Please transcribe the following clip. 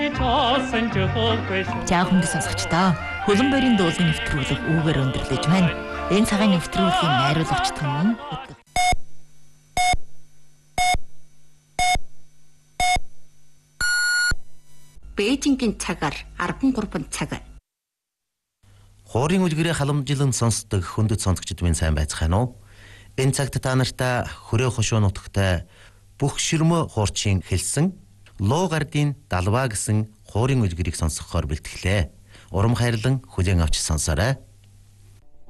Жаахан сонсогчдоо хөлөн борийн дуулын нэвтрүүлэг үүгээр өндөрлөж байна. Энэ цагаан нэвтрүүлгийн найруулагч түмэн Бээжингийн цагаар 13 цаг. Хуурийн үлгэрээ халамжилан сонсдог хөндөд сонсогчд минь сайн байцгаана уу? Энэ цагт та нартай хүрээ хошуу нутагтай бүх ширмө хуурчин хэлсэн Луу гардын далваа гэсэн хуурийн үлгэрийг сонсгохоор бэлтгэлээ. Урам хайрлан хүлээн авч сонсоорой.